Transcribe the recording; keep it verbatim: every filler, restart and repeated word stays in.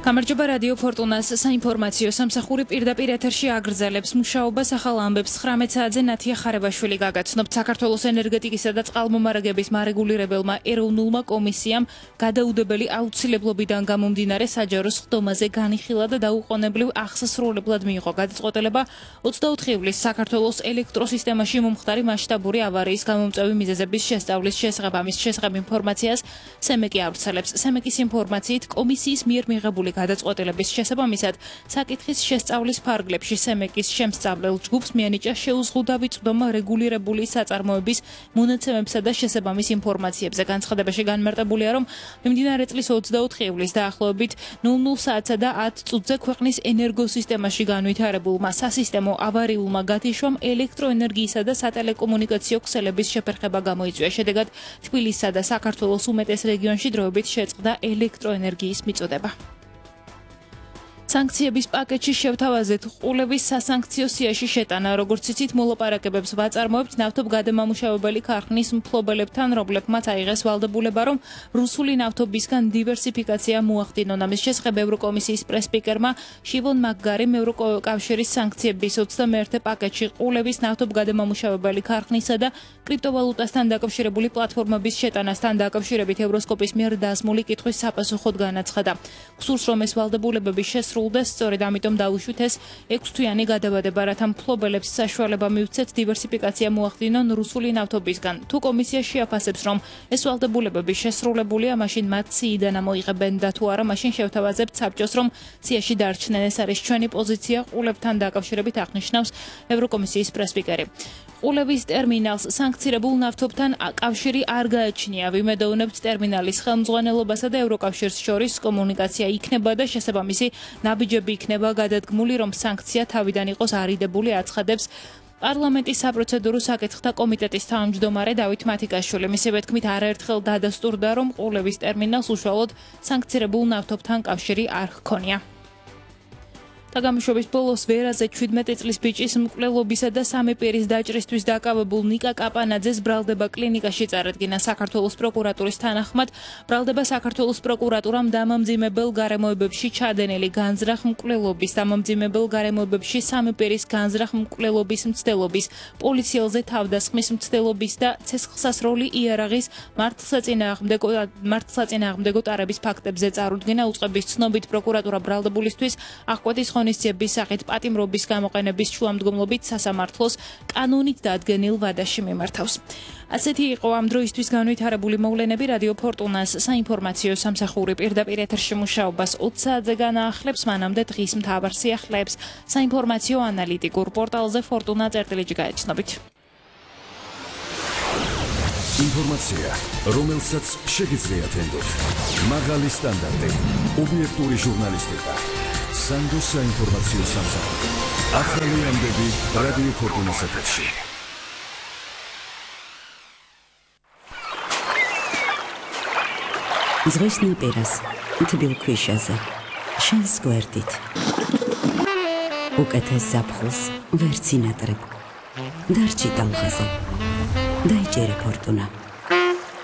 გამარჯობა რადიო ფორტუნას საინფორმაციო სამსახური პირდაპირ ეთერში აგრძელებს მუშაობას ახალ ამბებს ცხრამეტ საათზე ნათია ხარებაშვილი გაგაცნობთ. საქართველოს ენერგეტიკისა და წყალმომარაგების მარეგულირებელმა ეროვნულმა კომისიამ გადაუდებელი აუცილებლობიდან გამომდინარე საჯარო სხდომაზე განიხილა და დაუყოვნებლივ აღსასრულებლად მიიღო გადაწყვეტილება ოცდაოთხი ივლისს საქართველოს ელექტროსისტემაში მომხდარი მასშტაბური ავარიის გამომწვევი მიზეზების შესწავლის შესახებ ამის შესახებ ინფორმაციას სემეკი ავრცელებს. სემეკის ინფორმაციით კომისიის მიერ მიღებული გადაწყვეტილების შესაბამისად საკითხის შესწავლის ფარგლებში სემეკის შემსწავლელ ჯგუფს მიანიჭა შეუზღუდავი ვიწვდომა რეგულირებული საწარმოების მონაცემებსა და შესაბამის ინფორმაციებზე. განცხადებაში განმარტებულია, რომ მიმდინარე წლის ოცდაოთხი ივლისს დაახლოებით ნულ ნულ საათსა და ათ წუთზე ქვეყნის ენერგოსისტემაში განვითარებულმა სასისტემო ავარიულმა გათიშვამ ელექტროენერგიისა და სატელეკომუნიკაციო ქსელების შეფერხება გამოიწვია. შედეგად თბილისსა და საქართველოს უმეტეს რეგიონში დროებით შეწყდა ელექტროენერგიის მიწოდება. სანქციების პაკეტში შევთავაზეთ ყულების სასანქციო სიაში შეტანა. როგორც იცით, მოლაპარაკებებს ვაწარმოებთ ნავთობგადამამუშავებელი ქარხნის მფლობელებთან, რომლებმაც აიღეს ვალდებულება, რომ რუსული ნავთობისგან დივერსიფიკაცია მოახდინონ. ამის შესახებ ევროკომისიის პრესსპიკერმა შივონ მაკგარიმ ევროკავშირის სანქციების ოცდამეერთე პაკეტში ყულების ნავთობგადამამუშავებელი ქარხნისა და კრიპტოვალუტასთან დაკავშირებული პლატფორმების შეტანასთან დაკავშირებით ევროსკოპის მიერ დასმული კითხვის საპასუხოდ განაცხადა. გსურს, რომ ეს ვალდებულებები შესრულდეს, სწორედ ამიტომ დაუშვით ეს ექვსთვიანი გადაბადება, რათა მფლობელებს საშუალება მივცეთ დივერსიფიკაცია მოახდინონ რუსული ნავთობისგან. თუ კომისია შეაფასებს, რომ ეს ვალდებულებები შესრულებულია, მაშინ მათ ციიდან ამოიღებენ და თუ არა, მაშინ შევთავაზებთ საბჭოს, რომ ციაში დარჩნენ. ეს არის ჩვენი პოზიცია ყულებთან დაკავშირებით, აღნიშნავს ევროკომისიის პრესსპიკერი. ყულების ტერმინალს სანქცირებულ ნავთობთან კავშირი არ გააჩნია. ვიმედოვნებთ ტერმინალის ხელმძღვანელობასა და ევროკავშირს შორის კომუნიკაცია იქნება და შესაბამისი ნაბიჯები იქნება გადადგმული, რომ სანქცია თავიდან იყოს არიდებული, აცხადებს პარლამენტის საპროცედურო საკითხთა კომიტეტის თავმჯდომარე დავით მათიკაშვილი. მისივე თქმით, არაერთხელ დადასტურდა, რომ ყულების ტერმინალს უშუალოდ სანქცირებულ ნავთობთან კავშირი არ ჰქონია. თაგამშობის ბოლოს ვერაზე ჩვიდმეტი წლის ბიჭის მკვლელობისა და სამი პირის დაჭრისთვის დაკავებულ ნიკა კაპანაძეს ბრალდება კლინიკაში წარადგინა. საქართველოს პროკურატურის თანახმად, ბრალდება საქართველოს პროკურატურამ დამამძიმებელ გარემოებებში ჩადენილი განზრახ მკვლელობის, დამამძიმებელ გარემოებებში სამი პირის განზრახ მკვლელობის მცდელობის, პოლიციელზე თავდასხმის მცდელობის და ცეცხლსასროლი იარაღის მართლსაწინააღმდეგო ტარების ფაქტებზე წარუდგინა. უწყების ცნობით, პროკურატურა ბრალდებულისთვის აღკვეთის ღონისძიების სახით პატიმრობის გამოყენების შუამდგომლობით სასამართლოს კანონით დადგენილ ვადაში მიმართავს. ასეთი იყო ამ დროისთვის განვითარებული მოვლენები. რადიო ფორტუნას საინფორმაციო სამსახური პირდაპირ ეთერში მუშაობას ოც საათზე განაახლებს, მანამდე დღის მთავარ სიახლეებს საინფორმაციო ანალიტიკურ პორტალზე ფორტუნა წერტილით გაეცნობით. ინფორმაცია, რომელსაც შეგიძლიათ ენდოთ. მაღალი სტანდარტი, ობიექტური ჟურნალისტიკა. სანდოს საინფორმაციო სამსახური. ახალი ამბები რადიო ფორტუნას ეთერში. ზღვის ნაპირას, თბილ ქვიშაზე, შენს გვერდით. უკეთეს ზაფხულს ვერც ინატრებ. დარჩი ტალღაზე. დაიჭერე ფორტუნა.